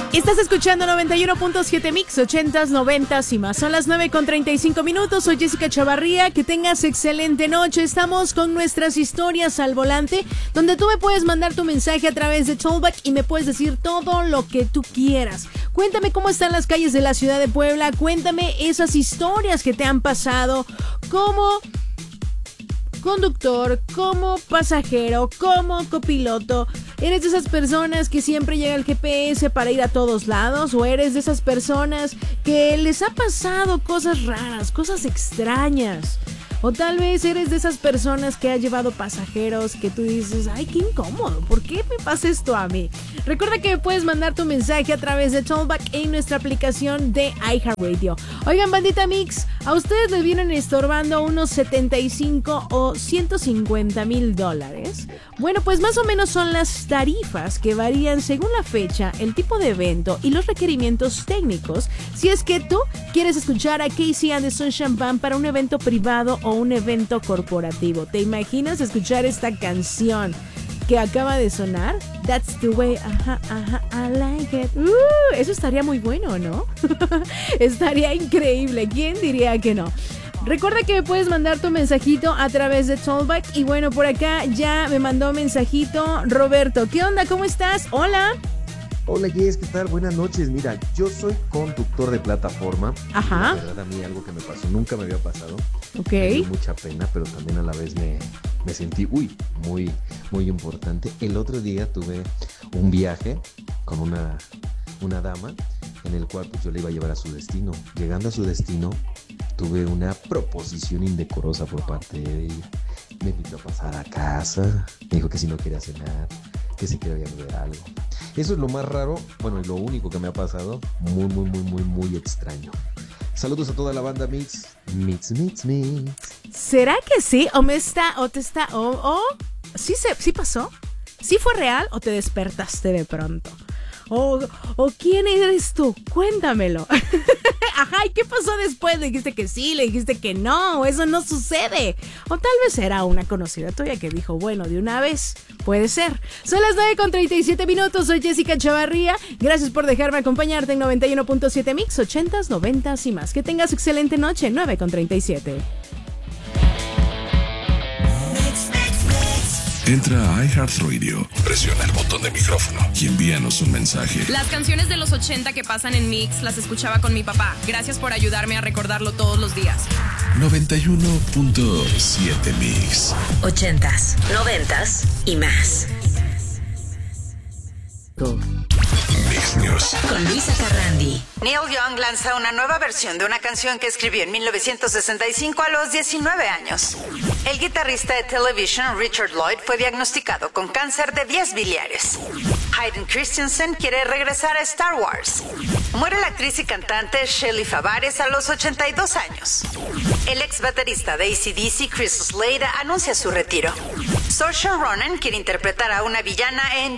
Estás escuchando 91.7 Mix, 80s, 90s y más. Son las 9:35. Soy Jessica Chavarría. Que tengas excelente noche. Estamos con nuestras historias al volante, donde tú me puedes mandar tu mensaje a través de Tollback y me puedes decir todo lo que tú quieras. Cuéntame cómo están las calles de la ciudad de Puebla. Cuéntame esas historias que te han pasado como conductor, como pasajero, como copiloto. ¿Eres de esas personas que siempre llega el GPS para ir a todos lados? ¿O eres de esas personas que les ha pasado cosas raras, cosas extrañas? O tal vez eres de esas personas que ha llevado pasajeros que tú dices, ay, qué incómodo, ¿por qué me pasa esto a mí? Recuerda que puedes mandar tu mensaje a través de Tollback en nuestra aplicación de iHeartRadio. Oigan, bandita Mix, ¿a ustedes les vienen estorbando unos 75 o 150 mil dólares? Bueno, pues más o menos son las tarifas que varían según la fecha, el tipo de evento y los requerimientos técnicos. Si es que tú quieres escuchar a Casey and the Sunshine Band para un evento privado o un evento corporativo. ¿Te imaginas escuchar esta canción que acaba de sonar? That's the way, I like it. Eso estaría muy bueno, ¿no? Estaría increíble. ¿Quién diría que no? Recuerda que puedes mandar tu mensajito a través de Tollback. Y bueno, por acá ya me mandó mensajito Roberto. ¿Qué onda? ¿Cómo estás? Hola. Hola Jess, ¿qué tal? Buenas noches. Mira, yo soy conductor de plataforma. Ajá. La verdad, a mí algo que me pasó, nunca me había pasado. Ok. Me dio mucha pena, pero también a la vez me sentí, muy, muy importante. El otro día tuve un viaje con una dama en el cual pues, yo le iba a llevar a su destino. Llegando a su destino, tuve una proposición indecorosa por parte de ella. Me invitó a pasar a casa, me dijo que si no quería cenar, que si quería ver algo. Eso es lo más raro, bueno, y lo único que me ha pasado, muy extraño. Saludos a toda la banda Mix. ¿Será que sí? ¿Sí pasó? ¿Sí fue real o te despertaste de pronto? ¿O quién eres tú? Cuéntamelo. Ajá, ¿y qué pasó después? ¿Le dijiste que sí? ¿Le dijiste que no? Eso no sucede. O tal vez era una conocida tuya que dijo, bueno, de una vez. Puede ser. Son las 9:37. Soy Jessica Chavarría. Gracias por dejarme acompañarte en 91.7 Mix, 80s, 90s y más. Que tengas excelente noche. 9:37. Entra a iHeartRadio, presiona el botón de micrófono y envíanos un mensaje. Las canciones de los 80 que pasan en Mix las escuchaba con mi papá. Gracias por ayudarme a recordarlo todos los días. 91.7 Mix. 80s, 90s y más. Mix News. Con Luisa Carrandi. Neil Young lanza una nueva versión de una canción que escribió en 1965 a los 19 años. El guitarrista de Television, Richard Lloyd, fue diagnosticado con cáncer de vías biliares. Hayden Christensen quiere regresar a Star Wars. Muere la actriz y cantante Shelley Favares a los 82 años. El ex baterista de AC/DC, Chris Slade, anuncia su retiro. Saoirse Ronan quiere interpretar a una villana en